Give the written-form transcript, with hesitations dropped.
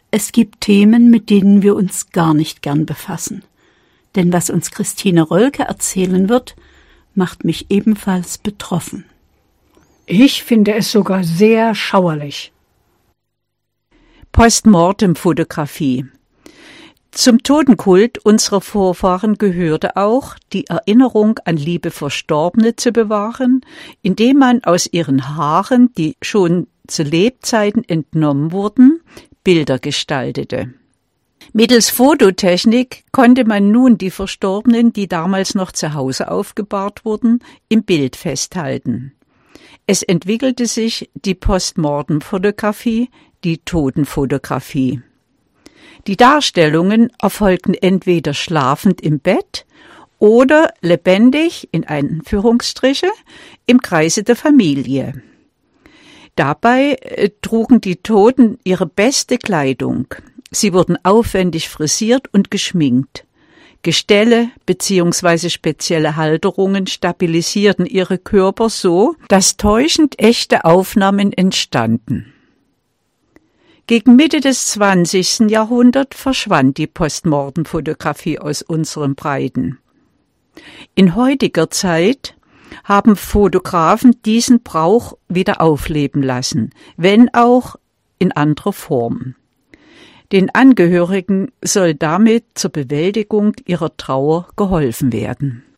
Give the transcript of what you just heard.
Es gibt Themen, mit denen wir uns gar nicht gern befassen. Denn was uns Christine Rölke erzählen wird, macht mich ebenfalls betroffen. Ich finde es sogar sehr schauerlich. Postmortem-Fotografie. Zum Totenkult unserer Vorfahren gehörte auch, die Erinnerung an liebe Verstorbene zu bewahren, indem man aus ihren Haaren, die schon zu Lebzeiten entnommen wurden, Bilder gestaltete. Mittels Fototechnik konnte man nun die Verstorbenen, die damals noch zu Hause aufgebahrt wurden, im Bild festhalten. Es entwickelte sich die Postmortem-Fotografie, die Totenfotografie. Die Darstellungen erfolgten entweder schlafend im Bett oder lebendig, in Anführungsstriche, im Kreise der Familie. Dabei trugen die Toten ihre beste Kleidung. Sie wurden aufwendig frisiert und geschminkt. Gestelle bzw. spezielle Halterungen stabilisierten ihre Körper so, dass täuschend echte Aufnahmen entstanden. Gegen Mitte des 20. Jahrhunderts verschwand die Postmortem-Fotografie aus unseren Breiten. In heutiger Zeit haben Fotografen diesen Brauch wieder aufleben lassen, wenn auch in anderer Form. Den Angehörigen soll damit zur Bewältigung ihrer Trauer geholfen werden.